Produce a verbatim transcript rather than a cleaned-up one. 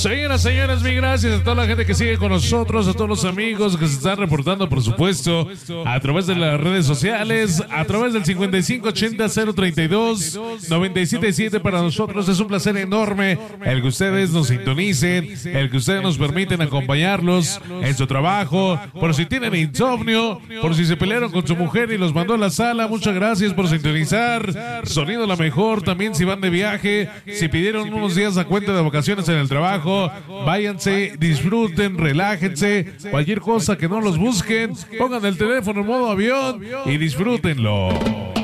Señoras, señores, mil gracias a toda la gente que sigue con nosotros, a todos los amigos que se están reportando, por supuesto, a través de las redes sociales, a través del cincuenta y cinco ochenta cero treinta y dos noventa y siete siete. Para nosotros es un placer enorme el que ustedes nos sintonicen, el que ustedes nos permiten acompañarlos en su trabajo, por si tienen insomnio, por si se pelearon con su mujer y los mandó a la sala. Muchas gracias por sintonizar. Sonido la mejor, también si van de viaje, si pidieron unos días a cuenta de vacaciones en el trabajo, váyanse, disfruten, relájense, cualquier cosa que no los busquen, pongan el teléfono en modo avión y disfrútenlo.